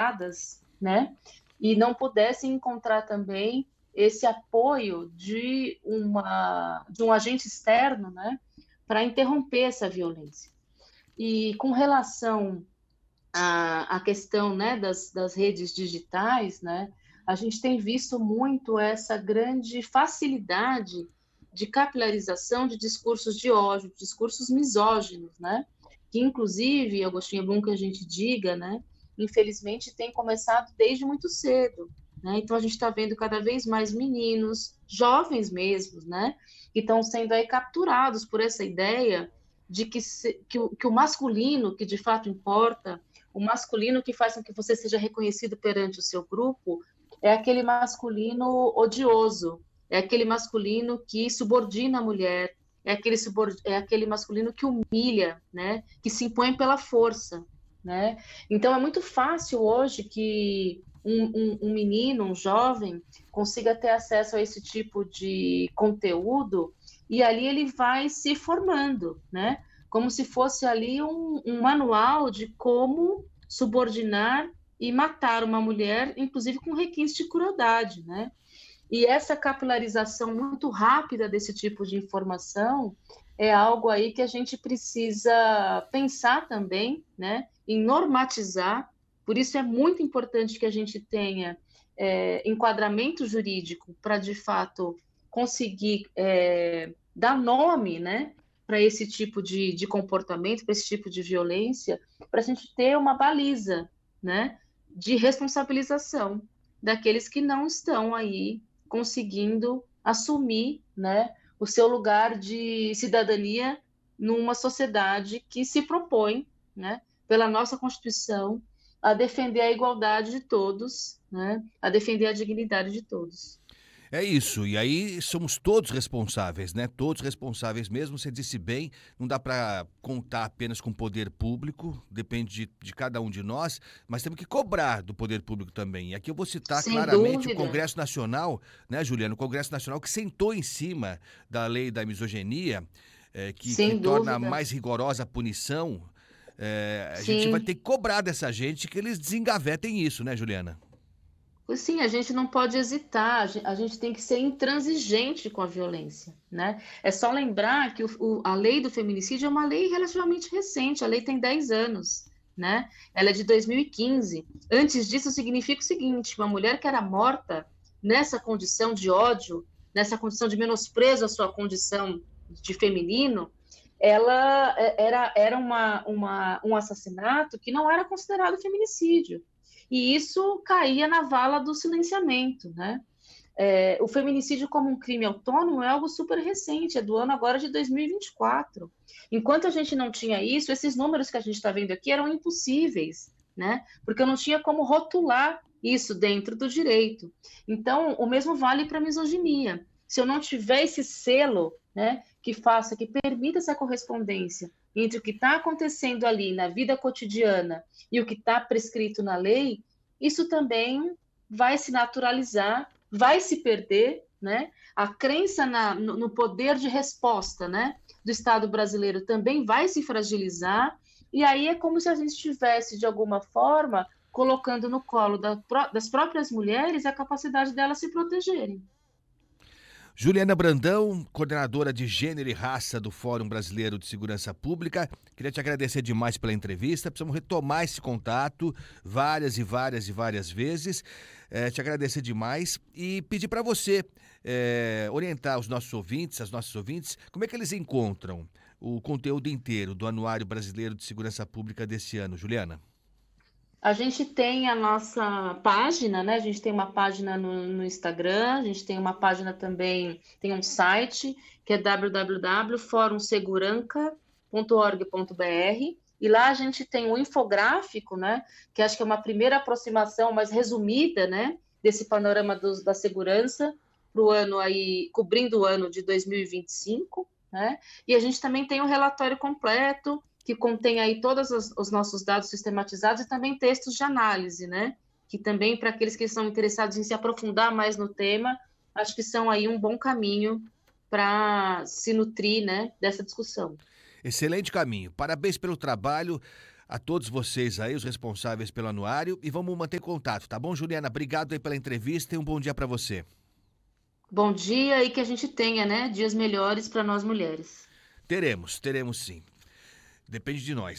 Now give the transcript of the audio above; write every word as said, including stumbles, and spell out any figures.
isoladas, né? E não pudessem encontrar também esse apoio de, uma, de um agente externo, né? Para interromper essa violência. E com relação à, à questão, né, das, das redes digitais, né? A gente tem visto muito essa grande facilidade de capilarização de discursos de ódio, discursos misóginos, né? Que, inclusive, Agostinho, é bom que a gente diga, né? Infelizmente, tem começado desde muito cedo, né? Então, a gente está vendo cada vez mais meninos, jovens mesmos, né? Que estão sendo aí capturados por essa ideia de que, se, que, o, que o masculino, que de fato importa, o masculino que faz com que você seja reconhecido perante o seu grupo, é aquele masculino odioso, é aquele masculino que subordina a mulher, é aquele, subord... é aquele masculino que humilha, né? Que se impõe pela força, né? Então, é muito fácil hoje que um, um, um menino, um jovem, consiga ter acesso a esse tipo de conteúdo e ali ele vai se formando, né? Como se fosse ali um, um manual de como subordinar e matar uma mulher, inclusive com requinte de crueldade, né? E essa capilarização muito rápida desse tipo de informação é algo aí que a gente precisa pensar também, né? Em normatizar. Por isso é muito importante que a gente tenha é, enquadramento jurídico para, de fato, conseguir é, dar nome, né? Para esse tipo de, de comportamento, para esse tipo de violência, para a gente ter uma baliza, né? De responsabilização daqueles que não estão aí conseguindo assumir, né, o seu lugar de cidadania numa sociedade que se propõe, né, pela nossa Constituição, a defender a igualdade de todos, né, a defender a dignidade de todos. É isso, e aí somos todos responsáveis, né? Todos responsáveis mesmo, você disse bem, não dá para contar apenas com o poder público, depende de, de cada um de nós, mas temos que cobrar do poder público também. E aqui eu vou citar Sem claramente o dúvida. Congresso Nacional, né, Juliana? O Congresso Nacional que sentou em cima da lei da misoginia, é, que, que Sem torna dúvida. mais rigorosa a punição. É, a gente vai Sim. ter que cobrar dessa gente que eles desengavetem isso, né, Juliana? Sim, a gente não pode hesitar, a gen- a gente tem que ser intransigente com a violência, né? É só lembrar que o- o- a lei do feminicídio é uma lei relativamente recente, a lei tem dez anos, né? Ela é de dois mil e quinze. Antes disso, significa o seguinte: uma mulher que era morta nessa condição de ódio, nessa condição de menosprezo à sua condição de feminino, ela é, era, era uma, uma, um assassinato que não era considerado feminicídio. E isso caía na vala do silenciamento, né? É, o feminicídio como um crime autônomo é algo super recente, é do ano agora de dois mil e vinte e quatro. Enquanto a gente não tinha isso, esses números que a gente está vendo aqui eram impossíveis, né? Porque eu não tinha como rotular isso dentro do direito. Então, o mesmo vale para a misoginia. Se eu não tiver esse selo, né, que faça, que permita essa correspondência entre o que está acontecendo ali na vida cotidiana e o que está prescrito na lei, isso também vai se naturalizar, vai se perder, né? A crença na, no, no poder de resposta, né, do Estado brasileiro também vai se fragilizar, e aí é como se a gente estivesse, de alguma forma, colocando no colo da, das próprias mulheres a capacidade delas se protegerem. Juliana Brandão, coordenadora de Gênero e Raça do Fórum Brasileiro de Segurança Pública. Queria te agradecer demais pela entrevista. Precisamos retomar esse contato várias e várias e várias vezes. É, te agradecer demais e pedir para você é, orientar os nossos ouvintes, as nossas ouvintes, como é que eles encontram o conteúdo inteiro do Anuário Brasileiro de Segurança Pública desse ano, Juliana. A gente tem a nossa página, né? A gente tem uma página no, no Instagram, a gente tem uma página também, tem um site que é w w w ponto forum seguranca ponto org ponto b r, e lá a gente tem um infográfico, né? Que acho que é uma primeira aproximação mais resumida, né? Desse panorama dos, da segurança para o ano aí, cobrindo o ano de dois mil e vinte e cinco, né? E a gente também tem um relatório completo que contém aí todos os, os nossos dados sistematizados e também textos de análise, né? Que também, para aqueles que são interessados em se aprofundar mais no tema, acho que são aí um bom caminho para se nutrir, né, dessa discussão. Excelente caminho. Parabéns pelo trabalho. a todos vocês aí, os responsáveis pelo anuário, e vamos manter contato, tá bom, Juliana? Obrigado aí pela entrevista e um bom dia para você. Bom dia e que a gente tenha, né, dias melhores para nós mulheres. Teremos, teremos sim. Depende de nós.